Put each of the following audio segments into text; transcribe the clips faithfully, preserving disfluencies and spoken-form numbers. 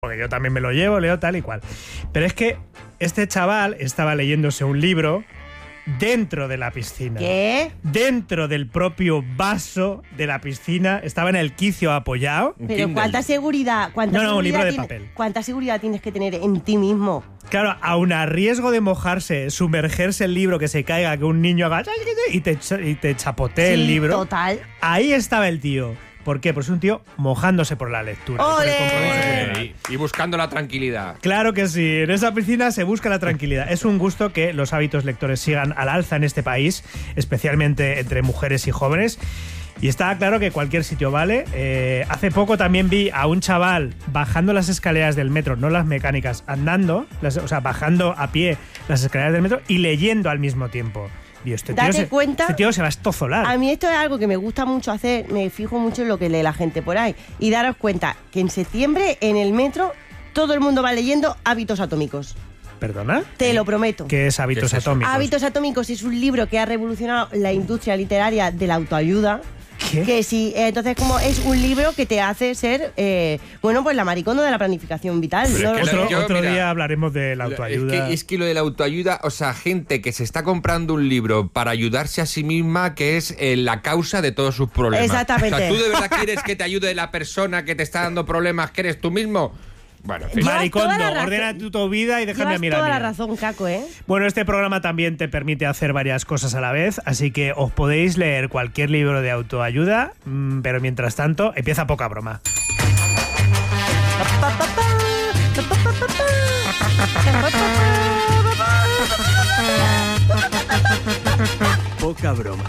porque yo también me lo llevo, leo tal y cual. Pero es que este chaval estaba leyéndose un libro dentro de la piscina. ¿Qué? Dentro del propio vaso de la piscina. Estaba en el quicio apoyado. Pero ¿cuánta seguridad? ¿Cuánta no, no, un libro de tiene, papel. ¿Cuánta seguridad tienes que tener en ti mismo? Claro, aun a riesgo de mojarse, sumergerse el libro, que se caiga, que un niño haga y te, y te chapotee Sí, el libro. total. Ahí estaba el tío. ¿Por qué? Pues es un tío mojándose por la lectura. ¡Ole! Por el compromiso que Y, y buscando la tranquilidad. Claro que sí, en esa piscina se busca la tranquilidad. Es un gusto que los hábitos lectores sigan al alza en este país, especialmente entre mujeres y jóvenes. Y está claro que cualquier sitio vale. Eh, hace poco también vi a un chaval bajando las escaleras del metro, no las mecánicas, andando, las, o sea, bajando a pie las escaleras del metro y leyendo al mismo tiempo. Y este tío, Date se, cuenta, este tío se va a estozolar. A mí esto es algo que me gusta mucho hacer, me fijo mucho en lo que lee la gente por ahí. Y daros cuenta que en septiembre en el metro todo el mundo va leyendo Hábitos Atómicos. ¿Perdona? Te lo prometo. ¿Qué es Hábitos ¿Qué es eso? Atómicos? Hábitos Atómicos es un libro que ha revolucionado la industria literaria de la autoayuda. ¿Qué? Que sí, eh, entonces como es un libro que te hace ser, eh, bueno, pues la maricondo de la planificación vital. Pero ¿no? es que Otro, Yo, otro mira, día hablaremos de la autoayuda. Es que, es que lo de la autoayuda, o sea, gente que se está comprando un libro para ayudarse a sí misma, que es eh, la causa de todos sus problemas. Exactamente. O sea, ¿tú de verdad quieres que te ayude la persona que te está dando problemas, que eres tú mismo? Bueno, en fin. Llevas Maricondo, toda la razón. ordena tu, tu vida y déjame Llevas a mirar. toda la mía. razón, Caco, ¿eh? Bueno, este programa también te permite hacer varias cosas a la vez, así que os podéis leer cualquier libro de autoayuda, mmm, pero mientras tanto, empieza Poca Broma. Poca Broma.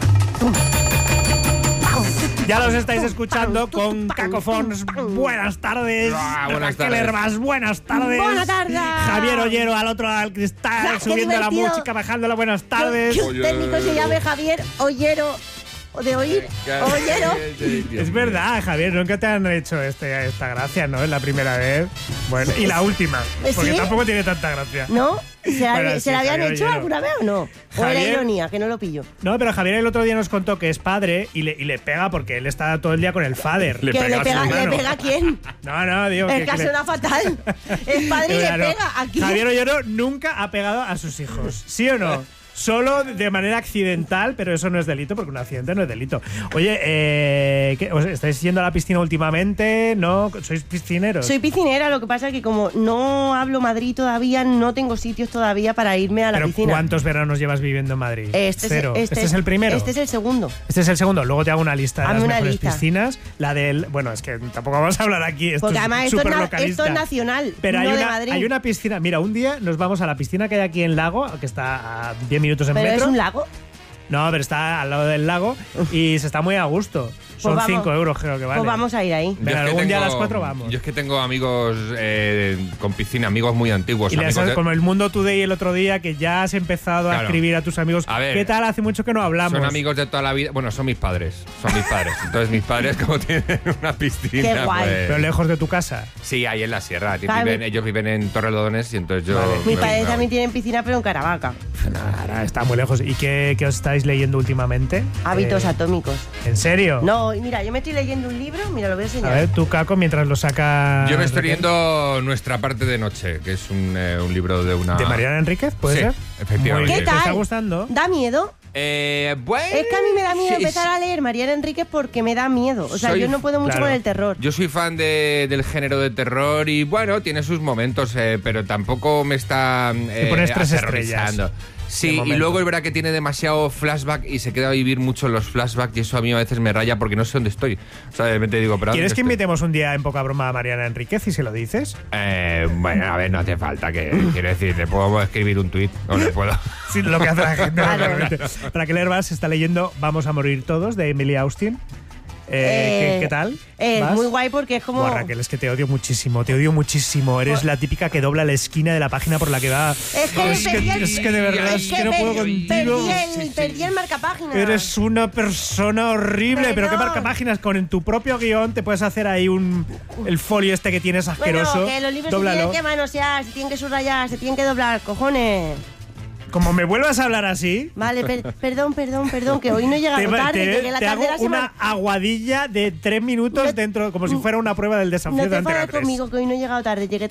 Ya los estáis escuchando con Cacofons. Buenas tardes. Ah, buenas Raquel tardes. Hervás, buenas tardes. Buenas tardes. Javier Ollero al otro lado del cristal, Ah, qué subiendo la divertido. música, bajándola. Buenas tardes. Que un técnico se llame Javier Ollero, o de oír, Ollero. Es verdad, Javier, nunca te han hecho este, esta gracia, ¿no? Es la primera vez. Bueno, y la última, porque ¿Sí? tampoco tiene tanta gracia. ¿No? ¿Se, la, Bueno, ¿se sí, la habían Javier hecho Ollero. alguna vez o no? ¿O era Javier- ironía, que no lo pillo? No, pero Javier el otro día nos contó que es padre y le, y le pega porque él está todo el día con el fader. Le ¿Que pega le a su pega, hermano. ¿Le pega a quién? No, no, digo Es que... que que le- suena fatal. Es padre y le Claro. pega a quién. Javier Ollero nunca ha pegado a sus hijos, ¿sí o no? Solo de manera accidental, pero eso no es delito, porque un accidente no es delito. Oye, eh, ¿qué, os ¿estáis yendo a la piscina últimamente? ¿No? ¿Sois piscineros? Soy piscinera, lo que pasa es que como no hablo Madrid todavía, no tengo sitios todavía para irme a la ¿Pero piscina. cuántos veranos llevas viviendo en Madrid? Este es, Cero. este ¿Este es el primero? Este es el segundo. Este es el segundo. Luego te hago una lista de Hazme las una mejores lista. piscinas. La del... Bueno, es que tampoco vamos a hablar aquí. Esto Porque es además esto es, súper na- localista. esto es nacional, Pero no hay, de una, Madrid. hay una piscina... Mira, un día nos vamos a la piscina que hay aquí en Lago, que está a diez minutos en Pero metro. es un lago. No, pero está al lado del lago y se está muy a gusto. Son vamos. cinco euros, creo que vale. Pues vamos a ir ahí. Venga, Yo es que algún día a tengo- las cuatro vamos. Yo es que tengo amigos eh, con piscina, amigos muy antiguos. Y le amigos has- de- como el Mundo Today el otro día, que ya has empezado a Claro. escribir a tus amigos. A ver. ¿Qué tal? Hace mucho que no hablamos. Son amigos de toda la vida. Bueno, son mis padres. Son mis padres. Entonces, mis padres, como tienen una piscina. Qué guay. pues- Pero lejos de tu casa. Sí, ahí en la sierra. Claro. Viven- ellos viven en Torrelodones y entonces yo. Vale. Mis me- padres me- también tienen piscina, pero en Caravaca. Nada, está muy lejos. ¿Y qué, qué os estáis leyendo últimamente? Hábitos Eh, atómicos. ¿En serio? No, y mira, yo me estoy leyendo un libro, mira, lo voy a A enseñar. ver, tú, Caco, mientras lo saca... Yo me estoy Raquel. leyendo Nuestra parte de noche, que es un, eh, un libro de una. ¿De Mariana Enríquez? ¿Puede Sí, ser? efectivamente. Muy bien. ¿Qué ¿Te está tal? gustando? ¿Da miedo? Eh, bueno. Es que a mí me da miedo sí, empezar a leer Mariana Enríquez porque me da miedo. O sea, Soy- yo no puedo mucho claro. con el terror. Yo soy fan de- del género de terror y bueno, tiene sus momentos, eh, pero tampoco me está eh, pones tres aterrorizando. de Sí, y momento. luego es verdad que tiene demasiado flashback y se queda a vivir mucho en los flashbacks y eso a mí a veces me raya porque no sé dónde estoy. O sea, de repente digo, pero ¿Quieres ¿dónde que estoy? invitemos un día en Poca Broma a Mariana Enríquez y se lo dices? Eh, bueno, a ver, no hace falta que... Quiero decir, le puedo escribir un tuit o le puedo... Sí, lo que hace la gente. Claro. normalmente. Raquel Hervás está leyendo Vamos a morir todos, de Emily Austin. Eh, Eh, ¿qué, qué tal? Es ¿Vas? muy guay porque es como... Buah, Raquel, es que te odio muchísimo, te odio muchísimo. Eres la típica que dobla la esquina de la página por la que va. Es que, es, que, perdí el- es que de verdad es que no puedo perdí- contigo. Perdí el, perdí el marcapágina. Eres una persona horrible, pero, Pero- qué marca páginas con en tu propio guión te puedes hacer ahí un el folio este que tienes asqueroso. Bueno, que los libros se Dóblalo. tienen que manosear, se tienen que subrayar, se tienen que doblar, cojones. Como me vuelvas a hablar así, Vale, per- perdón, perdón, perdón, que hoy no he llegado te, tarde, te- llegué la te tarde hago de la semana. una aguadilla de tres minutos No- dentro, como si fuera una prueba del desafío No de te Antena enfades tres. conmigo, que hoy no he llegado tarde, llegué